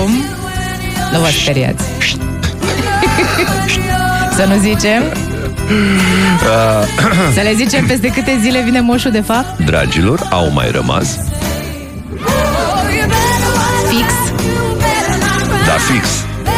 acum. Nu vă speriați. Să nu zicem. Să le zicem peste câte zile vine moșul de fapt? Dragilor, au mai rămas Fix. Da, fix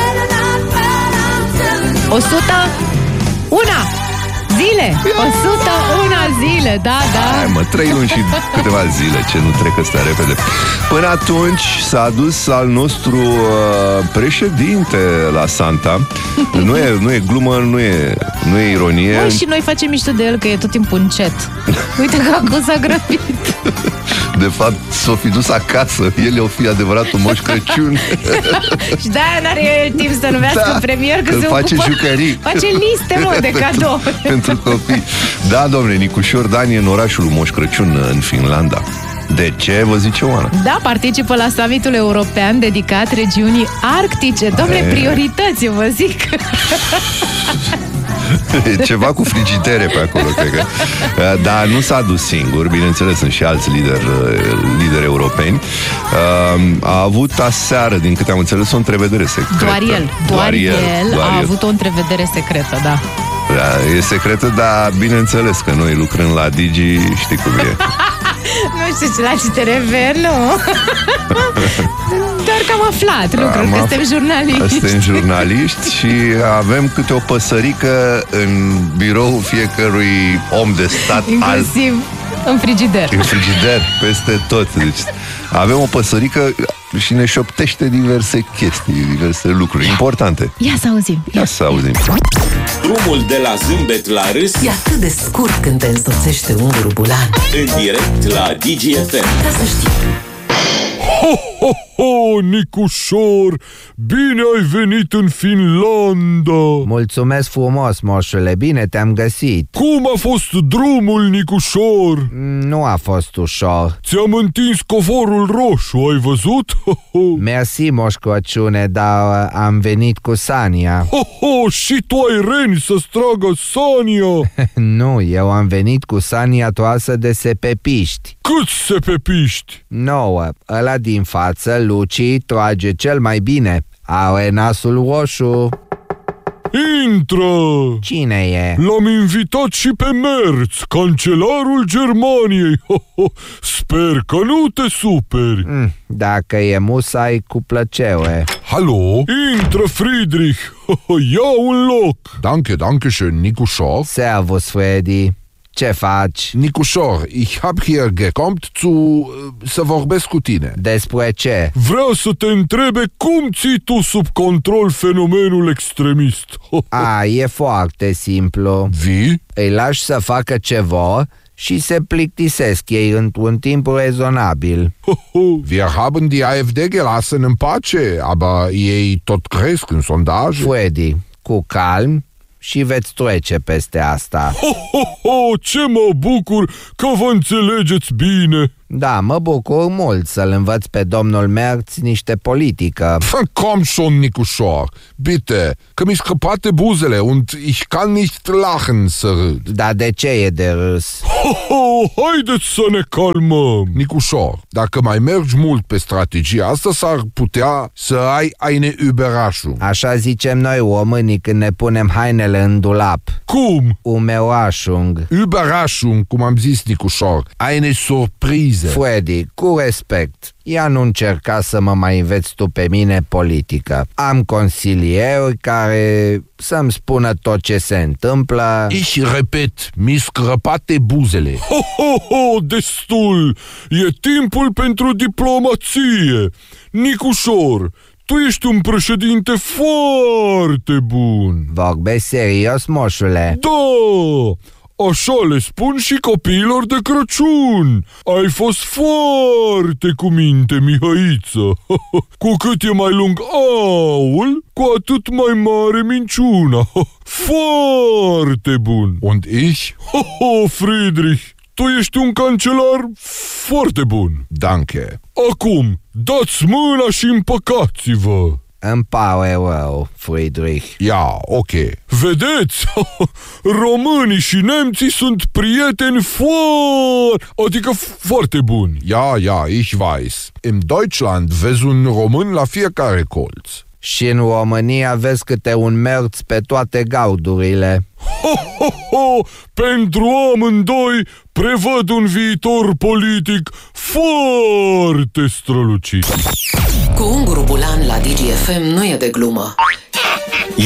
101 zile. 101 zile, da. Hai mă, 3 luni și câteva zile. Ce nu trec ăstea repede. Până atunci s-a adus al nostru președinte la Santa. Nu e glumă, nu e ironie. Băi, și noi facem mișto de el că e tot timpul încet. Uite că acum s-a grăbit. De fapt, s-o fi dus acasă. El o fi adevăratul Moș Crăciun. Și de-aia n-are el timp să numească premier, că se face ocupă, jucării. face liste, mă, de cadou. Pentru copii. Da, domnule, Nicușor Dan e în orașul lui Moș Crăciun, în Finlanda. De ce, vă zice Oana? Da, participă la summitul european dedicat regiunii arctice. Dom'le, priorități, eu vă zic. E ceva cu frigidere pe acolo, cred că. Dar nu s-a dus singur, bineînțeles, sunt și alți lideri europeni. A avut aseară, din câte am înțeles, o întrevedere secretă. Doar el a avut o întrevedere secretă, da. Da, e secretă, dar bineînțeles că noi lucrăm la Digi, știi cum e. Nu știu ce la CTRV, nu. Doar că am aflat lucruri, că suntem jurnaliști. Suntem jurnaliști și avem câte o păsărică în birou fiecărui om de stat. Inclusiv în frigider. În frigider, peste tot. Deci avem o păsărică și ne șoptește diverse chestii, diverse lucruri importante. Ia să auzim. Drumul de la zâmbet la râs e atât de scurt când te însoțește un rubulan. în direct la DGFM. Ca să știi. Ho, ho, ho, Nicușor! Bine ai venit în Finlanda! Mulțumesc frumos, moșule, bine te-am găsit. Cum a fost drumul, Nicușor? Nu a fost ușor. Ți-am întins covorul roșu, ai văzut? Ho, ho. Mersi, Moș Crăciune, dar am venit cu Sania. Ho, ho, și tu ai reni să-ți tragă Sania? Nu, eu am venit cu Sania toasă de sepepiști. Câți sepepiști? 9, ăla din față, Luci, trage cel mai bine. Are nasul roșu. Intră! Cine e? L-am invitat și pe Merz, cancelarul Germaniei. Ho, ho. Sper că nu te superi. Dacă e musai, cu plăcere. Hallo? Intră, Friedrich. Ho, ho. Ia un loc. Danke schön, Nicușor. Servus, Freddy. Ce faci? Nicușor, ich hab hier gekommen să vorbesc cu tine. Despre ce? Vreau să te întrebe cum ții tu sub control fenomenul extremist. Ho, ho. E foarte simplu. Wie? Îi lași să facă ce vor și se plictisesc ei într-un timp rezonabil. Ho, ho. Wir haben die AfD gelassen în pace, aber ei tot cresc în sondaje. Freddy, cu calm și veți trece peste asta. Ho, ho, ho, ce mă bucur că vă înțelegeți bine. Da, mă bucur mult să-l învăț pe domnul Merz niște politică. Komm schon, Nicușor, bitte, că mi scăpate buzele und ich kann nicht lachen să râd. Dar de ce e de râs? Ho, ho, haideți să ne calmăm. Nicușor, dacă mai mergi mult pe strategia asta, s-ar putea să ai eine Überraschung. Așa zicem noi românii când ne punem hainele în dulap. Cum? Überraschung. Überraschung, cum am zis, Nicușor, eine surpriză. Freddy, cu respect, ia nu încerca să mă mai înveți tu pe mine politică. Am consilieri care să-mi spună tot ce se întâmplă. Ich repet, mi scăpate buzele. Ho, ho, ho, destul! E timpul pentru diplomație. Nicușor, tu ești un președinte foarte bun. Vorbești serios, moșule? Da! Așa le spun și copiilor de Crăciun. Ai fost foarte cu minte, Mihăiță. Cu cât e mai lung aul, cu atât mai mare minciuna. Foarte bun. Und ich? Ho, ho, Friedrich, tu ești un cancelar foarte bun. Danke. Acum, dați mâna și împăcați-vă. Îmi pare rău, Friedrich. Ja, ok. Vedeți? Românii și nemții sunt prieteni foarte buni. Ja, ich weiß. In Deutschland vezi un român la fiecare colț. Și în România vezi câte un merț pe toate gaudurile. Pentru amândoi prevăd un viitor politic foarte strălucit. Cu Ungur Bulan la DGFM nu e de glumă.